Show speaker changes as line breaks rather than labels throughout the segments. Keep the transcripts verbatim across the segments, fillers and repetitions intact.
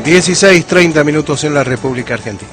dieciséis treinta minutos en la República Argentina.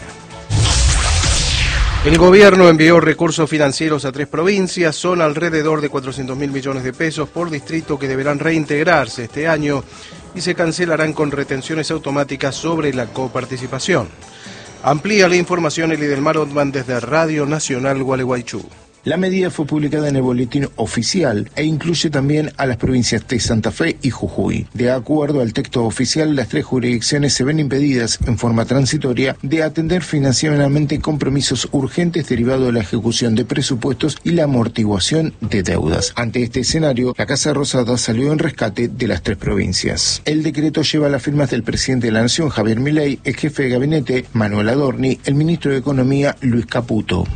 El gobierno envió recursos financieros a tres provincias, son alrededor de cuatrocientos mil millones de pesos por distrito que deberán reintegrarse este año y se cancelarán con retenciones automáticas sobre la coparticipación. Amplía la información Elidelmar Ottman desde Radio Nacional Gualeguaychú.
La medida fue publicada en el boletín oficial e incluye también a las provincias de Santa Fe y Jujuy. De acuerdo al texto oficial, las tres jurisdicciones se ven impedidas en forma transitoria de atender financieramente compromisos urgentes derivados de la ejecución de presupuestos y la amortiguación de deudas. Ante este escenario, la Casa Rosada salió en rescate de las tres provincias. El decreto lleva las firmas del presidente de la Nación, Javier Milei, el jefe de gabinete, Manuel Adorni, el ministro de Economía, Luis Caputo.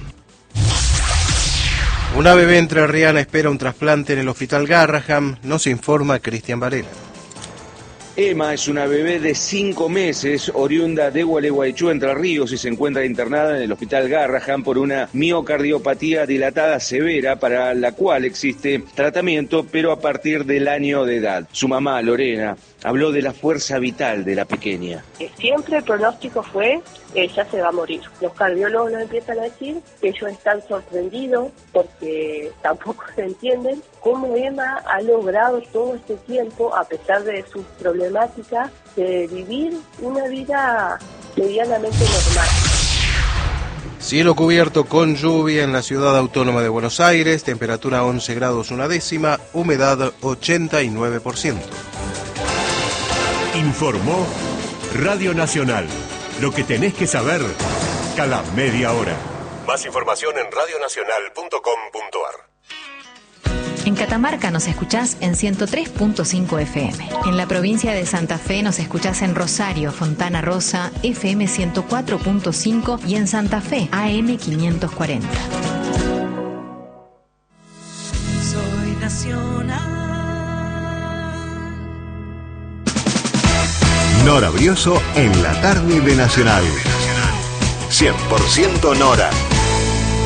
Una bebé entrerriana espera un trasplante en el Hospital Garraham, nos informa Cristian Varela.
Emma es una bebé de cinco meses, oriunda de Gualeguaychú, Entre Ríos, y se encuentra internada en el Hospital Garraham por una miocardiopatía dilatada severa para la cual existe tratamiento, pero a partir del año de edad. Su mamá, Lorena, habló de la fuerza vital de la pequeña.
Siempre el pronóstico fue, ella se va a morir. Los cardiólogos nos empiezan a decir que ellos están sorprendidos porque tampoco se entienden cómo Emma ha logrado todo este tiempo, a pesar de sus problemáticas, de vivir una vida medianamente normal.
Cielo cubierto con lluvia en la ciudad autónoma de Buenos Aires, temperatura once grados una décima, humedad ochenta y nueve por ciento.
Informó Radio Nacional. Lo que tenés que saber cada media hora. Más información en radio nacional punto com punto a r.
En Catamarca nos escuchás en ciento tres punto cinco F M. En la provincia de Santa Fe nos escuchás en Rosario, Fontana Rosa, F M ciento cuatro punto cinco y en Santa Fe, A M quinientos cuarenta.
Soy nacional.
Nora Brioso en la tarde de Nacional. cien por ciento Nora.